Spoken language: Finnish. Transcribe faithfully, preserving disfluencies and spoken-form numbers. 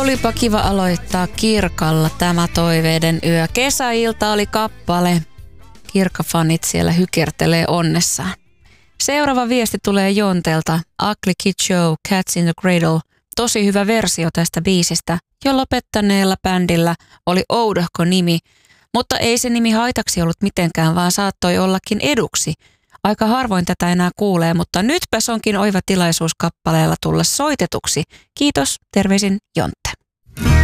Olipa kiva aloittaa Kirkalla tämä toiveiden yö. Kesäilta oli kappale. Kirkka-fanit siellä hykertelee onnessaan. Seuraava viesti tulee Jontelta. Ugly Kid Show, Cats in the Cradle. Tosi hyvä versio tästä biisistä. Jo lopettaneella bändillä oli oudohko nimi, mutta ei se nimi haitaksi ollut mitenkään, vaan saattoi ollakin eduksi. Aika harvoin tätä enää kuulee, mutta nytpäs onkin oiva tilaisuus kappaleella tulla soitetuksi. Kiitos, terveisin Jontta.